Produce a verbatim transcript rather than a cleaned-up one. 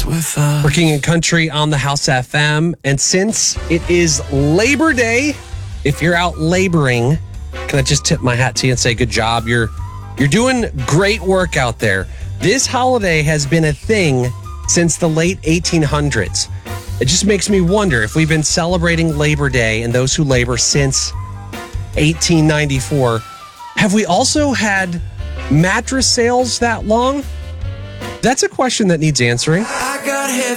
with us. For King and Country on the House F M. And since it is Labor Day, if you're out laboring, can I just tip my hat to you and say good job? You're you're doing great work out there. This holiday has been a thing since the late eighteen hundreds. It just makes me wonder if we've been celebrating Labor Day and those who labor since eighteen ninety-four. Have we also had mattress sales that long? That's a question that needs answering. I got heavy